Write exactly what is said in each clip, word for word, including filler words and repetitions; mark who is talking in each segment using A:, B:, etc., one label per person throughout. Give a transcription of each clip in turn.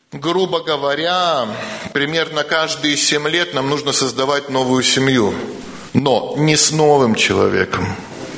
A: Грубо говоря, примерно каждые семь лет нам нужно создавать новую семью. Но не с новым человеком.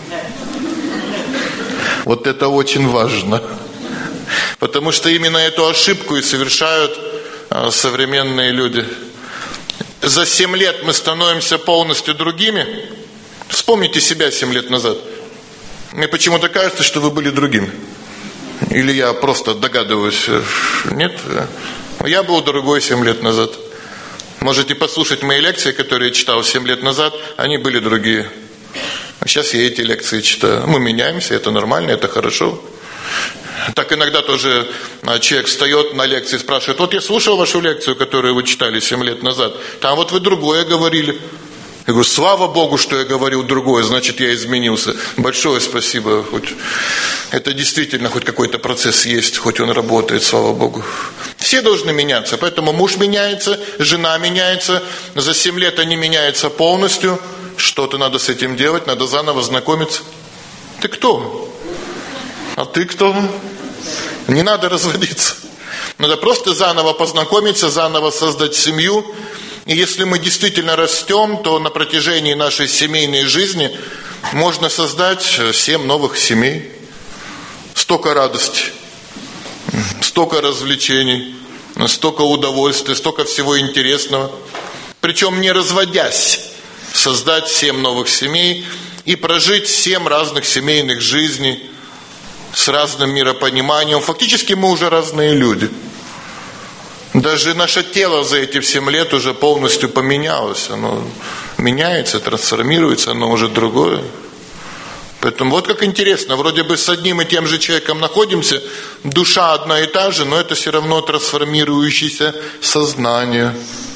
A: Вот это очень важно. Потому что именно эту ошибку и совершают современные люди. За семь лет мы становимся полностью другими. Вспомните себя семь лет назад. Мне почему-то кажется, что вы были другими. Или я просто догадываюсь. Нет? Я был другой семь лет назад. Можете послушать мои лекции, которые я читал семь лет назад. Они были другие. А сейчас я эти лекции читаю. Мы меняемся, это нормально, это хорошо. Так иногда тоже человек встает на лекции и спрашивает: вот я слушал вашу лекцию, которую вы читали семь лет назад. Там вот вы другое говорили. Я говорю: слава Богу, что я говорил другое, значит, я изменился. Большое спасибо. Хоть это действительно хоть какой-то процесс есть, хоть он работает, слава Богу. Все должны меняться, поэтому муж меняется, жена меняется. За семь лет они меняются полностью. Что-то надо с этим делать, надо заново знакомиться. Ты кто? А ты кто? Не надо разводиться. Надо просто заново познакомиться, заново создать семью. И если мы действительно растем, то на протяжении нашей семейной жизни можно создать семь новых семей. Столько радости, столько развлечений, столько удовольствия, столько всего интересного. Причем не разводясь, создать семь новых семей и прожить семь разных семейных жизней с разным миропониманием. Фактически мы уже разные люди. Даже наше тело за эти семь лет уже полностью поменялось. Оно меняется, трансформируется, оно уже другое. Поэтому вот как интересно, вроде бы с одним и тем же человеком находимся, душа одна и та же, но это все равно трансформирующееся сознание.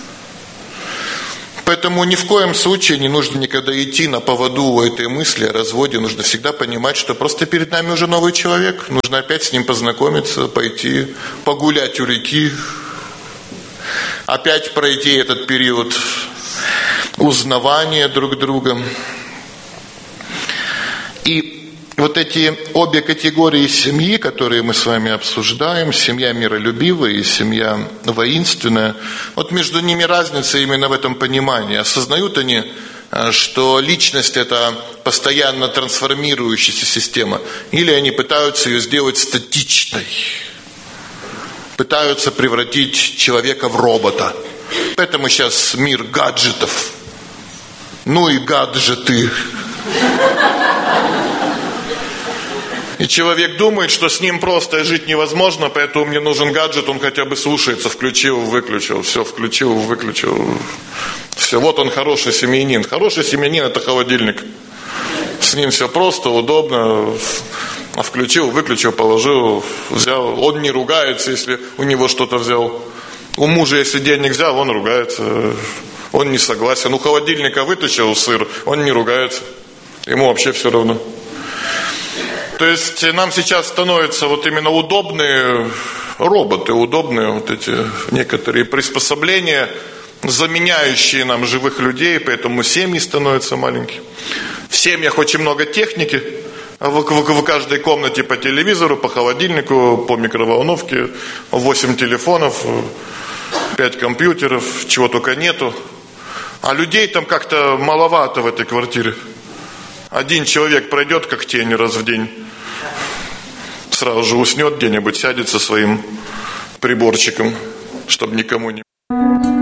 A: Поэтому ни в коем случае не нужно никогда идти на поводу у этой мысли о разводе. Нужно всегда понимать, что просто перед нами уже новый человек. Нужно опять с ним познакомиться, пойти погулять у реки. Опять пройти этот период узнавания друг друга. И вот эти обе категории семьи, которые мы с вами обсуждаем, семья миролюбивая и семья воинственная, вот между ними разница именно в этом понимании. Осознают они, что личность – это постоянно трансформирующаяся система, или они пытаются ее сделать статичной, пытаются превратить человека в робота. Поэтому сейчас мир гаджетов. Ну и гаджеты. И человек думает, что с ним просто жить невозможно, поэтому мне нужен гаджет, он хотя бы слушается, включил, выключил, все, включил, выключил. Все, вот он хороший семьянин. Хороший семьянин – это холодильник. С ним все просто, удобно. Включил, выключил, положил, взял. Он не ругается, если у него что-то взял. У мужа, если денег взял, он ругается. Он не согласен. У холодильника вытащил сыр, он не ругается. Ему вообще все равно. То есть нам сейчас становятся вот именно удобные роботы, удобные вот эти некоторые приспособления, заменяющие нам живых людей, поэтому семьи становятся маленькие. В семьях очень много техники, в, в, в каждой комнате по телевизору, по холодильнику, по микроволновке, восемь телефонов, пять компьютеров, чего только нету. А людей там как-то маловато в этой квартире. Один человек пройдет как тень раз в день, сразу же уснет где-нибудь, сядет со своим приборчиком, чтобы никому не...